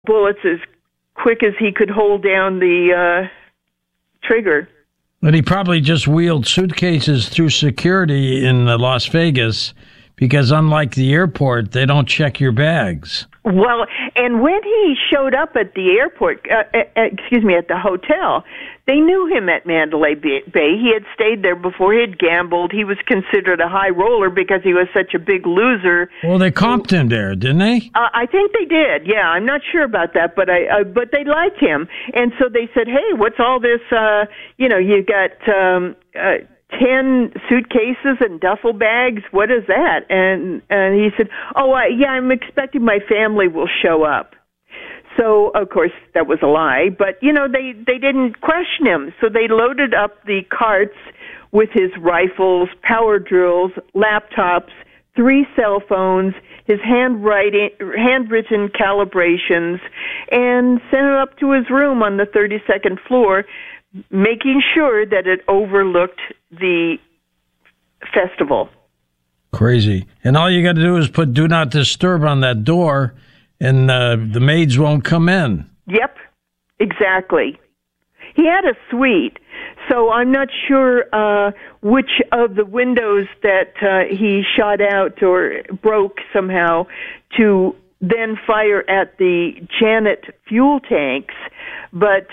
bullets as quick as he could hold down the trigger. But he probably just wheeled suitcases through security in Las Vegas because unlike the airport, they don't check your bags. Well, and when he showed up at the airport, at the hotel, they knew him at Mandalay Bay. He had stayed there before. He had gambled. He was considered a high roller because he was such a big loser. Well, they comped him there, didn't they? I think they did. Yeah, I'm not sure about that, but but they liked him, and so they said, "Hey, what's all this? You got 10 suitcases and duffel bags. What is that?" And he said, "Oh, I'm expecting my family will show up." So, of course, that was a lie. But, they didn't question him. So they loaded up the carts with his rifles, power drills, laptops, 3 cell phones, his handwritten calibrations, and sent it up to his room on the 32nd floor, making sure that it overlooked the festival. Crazy. And all you got to do is put "Do Not Disturb" on that door, and the maids won't come in. Yep, exactly. He had a suite, so I'm not sure which of the windows that he shot out or broke somehow to then fire at the Janet fuel tanks, but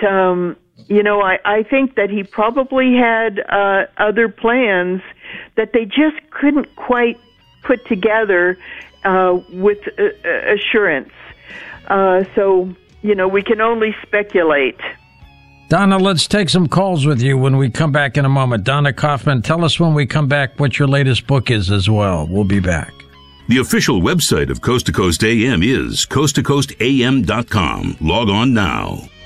I think that he probably had other plans that they just couldn't quite put together with assurance. So, we can only speculate. Donna, let's take some calls with you when we come back in a moment. Donna Kaufman, tell us when we come back what your latest book is as well. We'll be back. The official website of Coast to Coast AM is coasttocoastam.com. Log on now.